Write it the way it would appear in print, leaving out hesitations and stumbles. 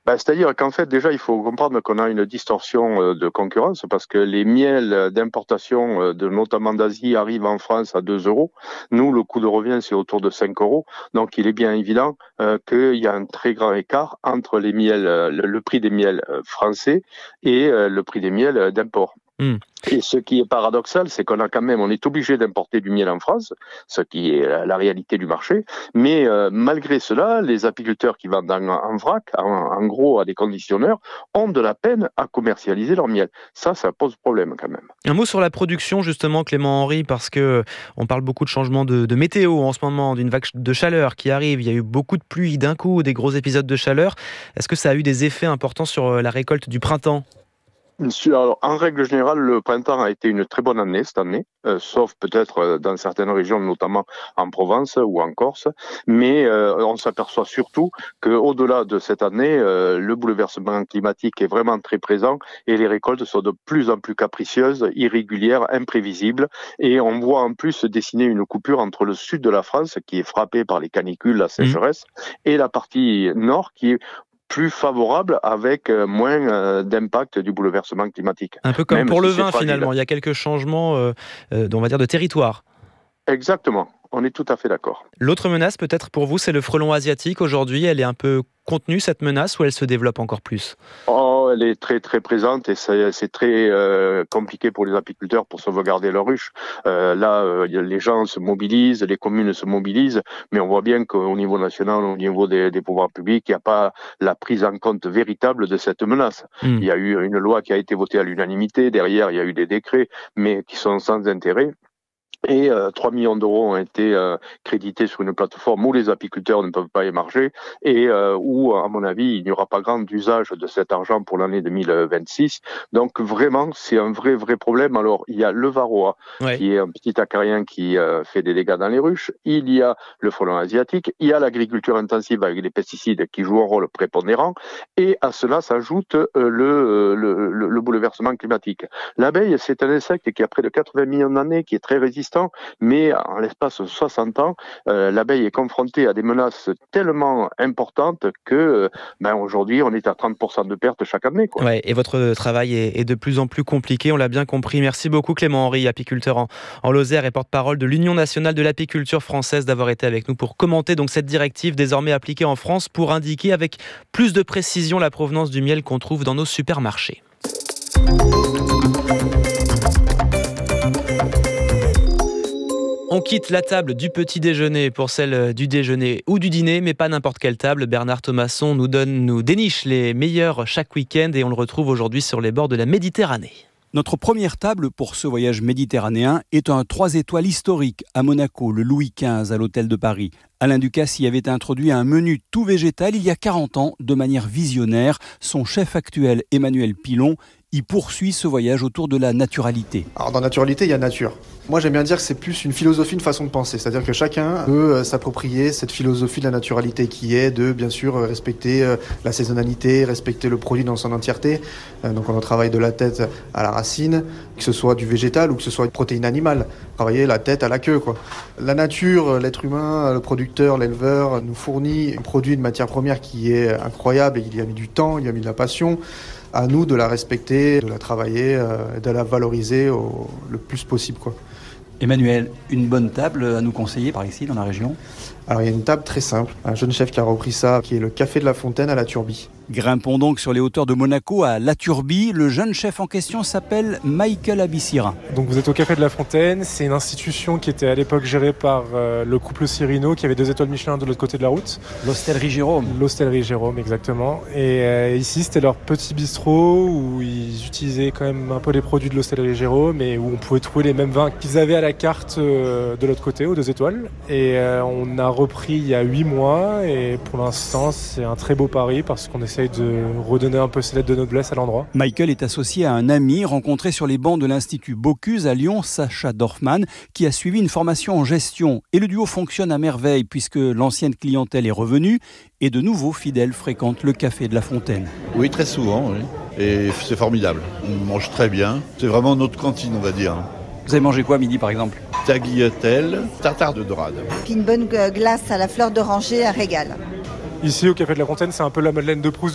C'est-à-dire qu'en fait, déjà, il faut comprendre qu'on a une distorsion de concurrence parce que les miels d'importation, notamment d'Asie, arrivent en France à 2 euros. Nous, le coût de revient, c'est autour de 5 euros. Donc, il est bien évident qu'il y a un très grand écart entre les miels, le prix des miels français et le prix des miels d'import. Hmm. Et ce qui est paradoxal, c'est on est obligé d'importer du miel en France, ce qui est la réalité du marché. Mais malgré cela, les apiculteurs qui vendent en vrac, en gros à des conditionneurs, ont de la peine à commercialiser leur miel. Ça pose problème quand même. Un mot sur la production justement, Clément Henry, parce que on parle beaucoup de changements de météo en ce moment, d'une vague de chaleur qui arrive. Il y a eu beaucoup de pluie d'un coup, des gros épisodes de chaleur. Est-ce que ça a eu des effets importants sur la récolte du printemps ? Alors, en règle générale, le printemps a été une très bonne année cette année, sauf peut-être dans certaines régions, notamment en Provence ou en Corse. Mais on s'aperçoit surtout qu'au-delà de cette année, le bouleversement climatique est vraiment très présent et les récoltes sont de plus en plus capricieuses, irrégulières, imprévisibles. Et on voit en plus se dessiner une coupure entre le sud de la France, qui est frappé par les canicules, la sécheresse, et la partie nord, qui est plus favorable avec moins d'impact du bouleversement climatique. Un peu comme Même pour si le c'est vin fragile. finalement, il y a quelques changements on va dire de territoire. Exactement, on est tout à fait d'accord. L'autre menace peut-être pour vous, c'est le frelon asiatique. Aujourd'hui, elle est un peu contenue cette menace ou elle se développe encore plus ? Oh, elle est très très présente et c'est très compliqué pour les apiculteurs pour sauvegarder leurs ruches. Les gens se mobilisent, les communes se mobilisent, mais on voit bien qu'au niveau national, au niveau des pouvoirs publics, il n'y a pas la prise en compte véritable de cette menace. Il y a eu une loi qui a été votée à l'unanimité, derrière il y a eu des décrets, mais qui sont sans intérêt. Et 3 millions d'euros ont été crédités sur une plateforme où les apiculteurs ne peuvent pas émarger et où, à mon avis, il n'y aura pas grand usage de cet argent pour l'année 2026. Donc vraiment, c'est un vrai problème. Alors, il y a le varroa, qui est un petit acarien qui fait des dégâts dans les ruches. Il y a le frelon asiatique. Il y a l'agriculture intensive avec les pesticides qui jouent un rôle prépondérant. Et à cela s'ajoute le bouleversement climatique. L'abeille, c'est un insecte qui a près de 80 millions d'années, qui est très résistant. Mais en l'espace de 60 ans, l'abeille est confrontée à des menaces tellement importantes que aujourd'hui, on est à 30% de pertes chaque année. Ouais, et votre travail est de plus en plus compliqué, on l'a bien compris. Merci beaucoup Clément Henry, apiculteur en Lozère et porte-parole de l'Union nationale de l'apiculture française, d'avoir été avec nous pour commenter donc cette directive désormais appliquée en France pour indiquer avec plus de précision la provenance du miel qu'on trouve dans nos supermarchés. On quitte la table du petit déjeuner pour celle du déjeuner ou du dîner, mais pas n'importe quelle table. Bernard Thomasson nous déniche les meilleurs chaque week-end et on le retrouve aujourd'hui sur les bords de la Méditerranée. Notre première table pour ce voyage méditerranéen est un 3 étoiles historique à Monaco, le Louis XV à l'hôtel de Paris. Alain Ducasse y avait introduit un menu tout végétal il y a 40 ans de manière visionnaire. Son chef actuel, Emmanuel Pilon, y poursuit ce voyage autour de la naturalité. Alors dans naturalité, il y a nature. Moi j'aime bien dire que c'est plus une philosophie, une façon de penser. C'est-à-dire que chacun peut s'approprier cette philosophie de la naturalité qui est de bien sûr respecter la saisonnalité, respecter le produit dans son entièreté. Donc on travaille de la tête à la racine, que ce soit du végétal ou que ce soit une protéine animale. Travailler la tête à la queue, quoi. La nature, l'être humain, le producteur, l'éleveur nous fournit un produit de matière première qui est incroyable et il y a mis du temps, il y a mis de la passion. À nous de la respecter, de la travailler, de la valoriser le plus possible, quoi. Emmanuel, une bonne table à nous conseiller par ici, dans la région ? Alors il y a une table très simple, un jeune chef qui a repris ça, qui est le Café de la Fontaine à la Turbie. Grimpons donc sur les hauteurs de Monaco à La Turbie. Le jeune chef en question s'appelle Michael Abissira. Donc vous êtes au Café de la Fontaine, c'est une institution qui était à l'époque gérée par le couple Cirino qui avait 2 étoiles Michelin de l'autre côté de la route. L'Hostellerie Jérôme. L'Hostellerie Jérôme, exactement. Et ici c'était leur petit bistrot où ils utilisaient quand même un peu les produits de l'Hostellerie Jérôme et où on pouvait trouver les mêmes vins qu'ils avaient à la carte de l'autre côté, aux 2 étoiles. Et on a repris il y a 8 mois et pour l'instant c'est un très beau pari parce qu'on essaye de redonner un peu ses lettres de noblesse à l'endroit. Michael est associé à un ami rencontré sur les bancs de l'Institut Bocuse à Lyon, Sacha Dorfman, qui a suivi une formation en gestion. Et le duo fonctionne à merveille puisque l'ancienne clientèle est revenue et de nouveaux fidèles fréquentent le Café de la Fontaine. Oui, très souvent, oui. Et c'est formidable. On mange très bien. C'est vraiment notre cantine, on va dire. Vous avez mangé quoi à midi par exemple ? Tagliatelle, tartare de dorade. Puis une bonne glace à la fleur d'oranger, un régal. Ici au Café de la Fontaine, c'est un peu la Madeleine de Proust